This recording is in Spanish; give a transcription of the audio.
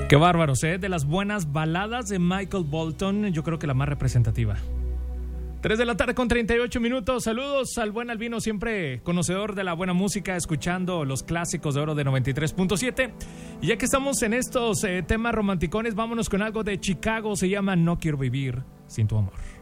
Qué bárbaros, ¿eh? De las buenas baladas de Michael Bolton, yo creo que la más representativa. 3 de la tarde con 38 minutos. Saludos al buen Albino, siempre conocedor de la buena música, escuchando los clásicos de oro de 93.7. Y ya que estamos en estos temas romanticones, vámonos con algo de Chicago. Se llama No Quiero Vivir Sin Tu Amor.